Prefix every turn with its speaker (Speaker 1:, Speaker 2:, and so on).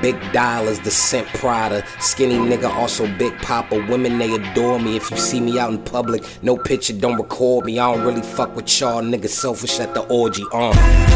Speaker 1: Big dollars, the scent Prada. Skinny nigga, also Big Papa. Women, they adore me. If you see me out in public, no picture, don't record me. I don't really fuck with y'all niggas, selfish at the orgy.